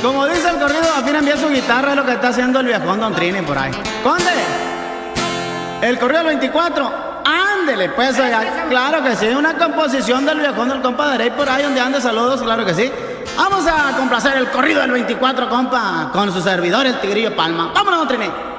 Como dice el corrido, afina envía su guitarra, es lo que está haciendo el viejón Don Trini por ahí. Conde, el corrido del 24. Ándele, pues, oiga, claro que sí, una composición del viejón del compa de Rey por ahí donde ande, saludos, claro que sí. Vamos a complacer el corrido del 24, compa, con su servidor, el Tigrillo Palma. Vámonos, Don Trini.